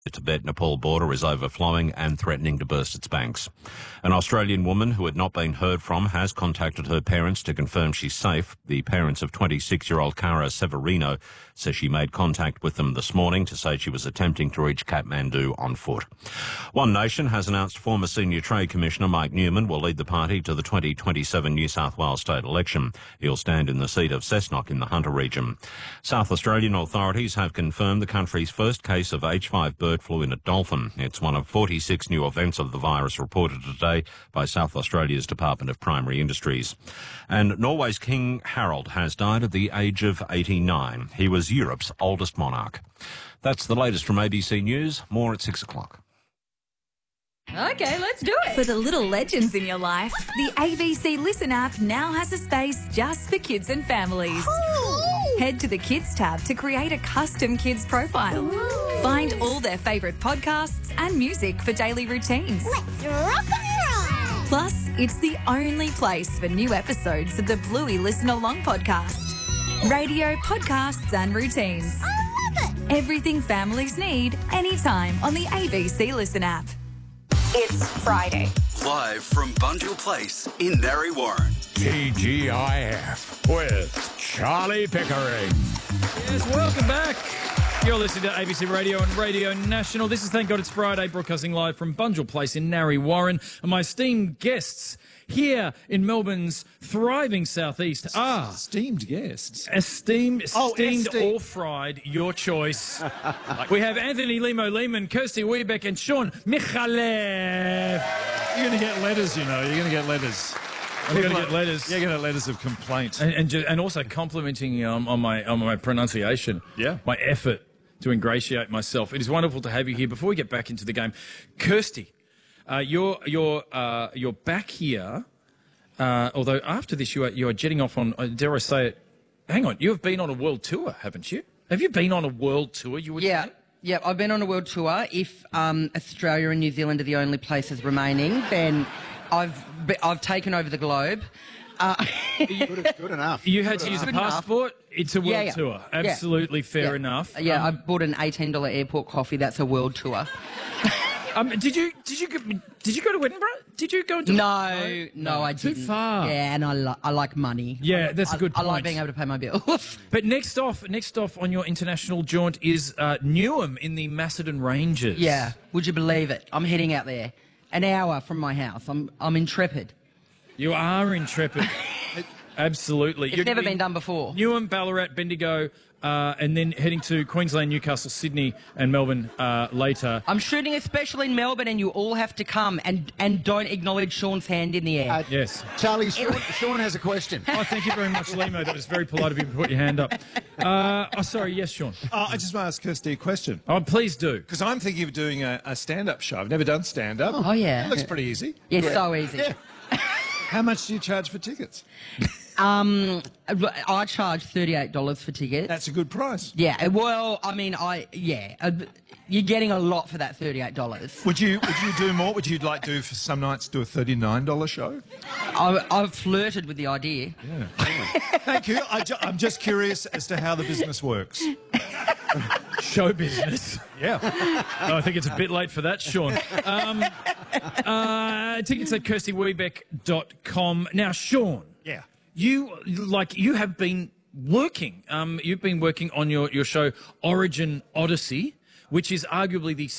The Tibet-Nepal border is overflowing and threatening to burst its banks. An Australian woman who had not been heard from has contacted her parents to confirm she's safe. The parents of 26-year-old Cara Severino says she made contact with them this morning to say she was attempting to reach Kathmandu on foot. One Nation has announced former Senior Trade Commissioner Mike Newman will lead the party to the 2027 New South Wales state election. He'll stand in the seat of Cessnock in the Hunter region. South Australian authorities have confirmed the country's first case of H5 bird flu in a dolphin. It's one of 46 new events of the virus reported today by South Australia's Department of Primary Industries. And Norway's King Harald has died at the age of 89. He was Europe's oldest monarch. That's the latest from ABC News. More at 6 o'clock. Okay, let's do it. For the little legends in your life, the ABC Listen app now has a space just for kids and families. Head to the Kids tab to create a custom kids profile. Find all their favourite podcasts and music for daily routines. Let's rock and roll! Plus, it's the only place for new episodes of the Bluey Listen Along podcast. Radio, podcasts and routines. I love it! Everything families need, anytime on the ABC Listen app. It's Friday. Live from Bunjil Place in Narre Warren. TGIF with Charlie Pickering. Yes, welcome back. You're listening to ABC Radio and Radio National. This is Thank God It's Friday, broadcasting live from Bunjil Place in Narre Warren. And my esteemed guests here in Melbourne's thriving southeast are... Esteemed guests. Esteemed or fried, your choice. We have Anthony Limo Lehman, Kirsty Weebeck and Sean Michalev. You're going to get letters, you know. You're going to get letters. You're going to get letters. You're going to get letters of complaint. And also complimenting on my pronunciation. Yeah. My effort to ingratiate myself. It is wonderful to have you here. Before we get back into the game, Kirsty, you're back here. Although after this, you are jetting off on. Dare I say it? Hang on, you have been on a world tour, haven't you? Have you been on a world tour? You would say? Yeah, I've been on a world tour. If Australia and New Zealand are the only places remaining, then I've taken over the globe. Good enough. You had to use a passport. It's a world tour. Absolutely fair enough. Yeah, I bought an $18 airport coffee. That's a world tour. Did you go to Edinburgh? Did you go to? No, I didn't. Too far. Yeah, and I like money. Yeah, that's a good point. I like being able to pay my bills. But next off on your international jaunt is Newham in the Macedon Ranges. Yeah, would you believe it? I'm heading out there, an hour from my house. I'm intrepid. You are intrepid. Absolutely. It's never been done before. Newham, Ballarat, Bendigo, and then heading to Queensland, Newcastle, Sydney and Melbourne later. I'm shooting a special in Melbourne and you all have to come and don't acknowledge Sean's hand in the air. Yes. Charlie, Sean has a question. Oh, thank you very much, Limo. That was very polite of you to put your hand up. Sorry, yes, Sean. I just want to ask Kirsty a question. Oh, please do. Because I'm thinking of doing a stand-up show. I've never done stand-up. Oh, yeah. It looks pretty easy. It's so easy. Yeah. How much do you charge for tickets? I charge $38 for tickets. That's a good price. Yeah, well, I mean, you're getting a lot for that $38. Would you do more? Would you like to, for some nights, do a $39 show? I've flirted with the idea. Yeah. Thank you. I'm just curious as to how the business works. Show business. Yeah. Oh, I think it's a bit late for that, Sean. Tickets at KirstyWeebeck.com. Now, Sean. Yeah. You have been working. You've been working on your show Origin Odyssey, which is arguably